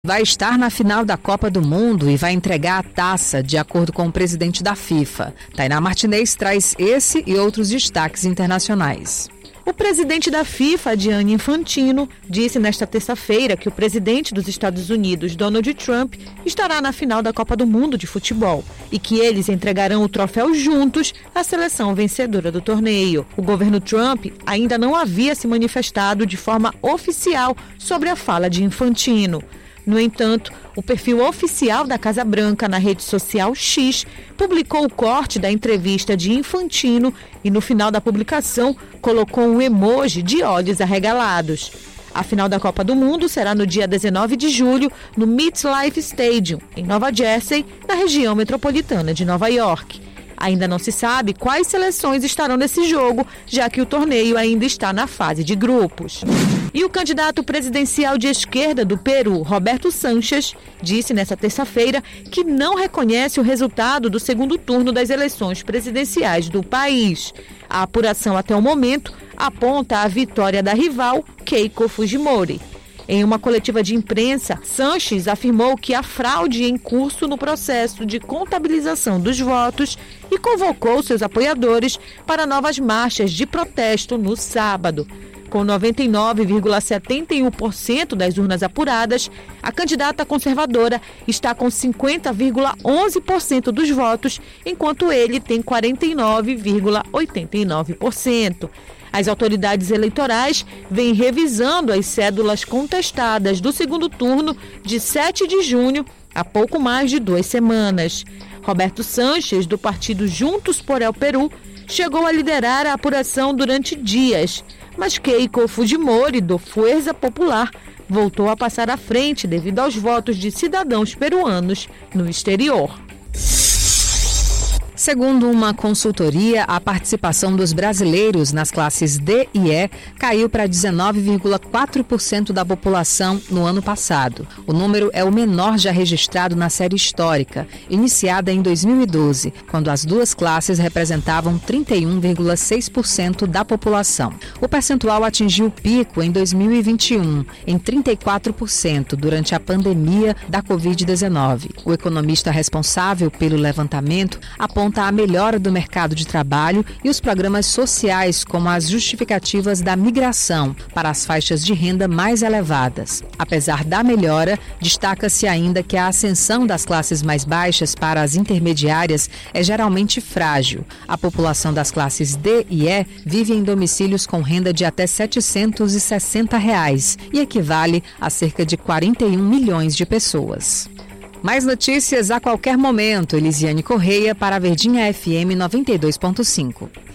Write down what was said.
vai estar na final da Copa do Mundo e vai entregar a taça, de acordo com o presidente da FIFA. Tainá Martinez traz esse e outros destaques internacionais. O presidente da FIFA, Gianni Infantino, disse nesta terça-feira que o presidente dos Estados Unidos, Donald Trump, estará na final da Copa do Mundo de futebol e que eles entregarão o troféu juntos à seleção vencedora do torneio. O governo Trump ainda não havia se manifestado de forma oficial sobre a fala de Infantino. No entanto, o perfil oficial da Casa Branca na rede social X publicou o corte da entrevista de Infantino e no final da publicação colocou um emoji de olhos arregalados. A final da Copa do Mundo será no dia 19 de julho no MetLife Stadium, em Nova Jersey, na região metropolitana de Nova York. Ainda não se sabe quais seleções estarão nesse jogo, já que o torneio ainda está na fase de grupos. E o candidato presidencial de esquerda do Peru, Roberto Sánchez, disse nesta terça-feira que não reconhece o resultado do segundo turno das eleições presidenciais do país. A apuração até o momento aponta a vitória da rival, Keiko Fujimori. Em uma coletiva de imprensa, Sánchez afirmou que há fraude em curso no processo de contabilização dos votos e convocou seus apoiadores para novas marchas de protesto no sábado. Com 99,71% das urnas apuradas, a candidata conservadora está com 50,11% dos votos, enquanto ele tem 49,89%. As autoridades eleitorais vêm revisando as cédulas contestadas do segundo turno de 7 de junho, há pouco mais de 2 semanas. Roberto Sánchez, do partido Juntos por El Peru, chegou a liderar a apuração durante dias, mas Keiko Fujimori, do Fuerza Popular, voltou a passar à frente devido aos votos de cidadãos peruanos no exterior. Segundo uma consultoria, a participação dos brasileiros nas classes D e E caiu para 19,4% da população no ano passado. O número é o menor já registrado na série histórica, iniciada em 2012, quando as duas classes representavam 31,6% da população. O percentual atingiu o pico em 2021, em 34%, durante a pandemia da Covid-19. O economista responsável pelo levantamento aponta a melhora do mercado de trabalho e os programas sociais como as justificativas da migração para as faixas de renda mais elevadas. Apesar da melhora, destaca-se ainda que a ascensão das classes mais baixas para as intermediárias é geralmente frágil. A população das classes D e E vive em domicílios com renda de até R$ 760 e equivale a cerca de 41 milhões de pessoas. Mais notícias a qualquer momento. Elisiane Correia para a Verdinha FM 92.5.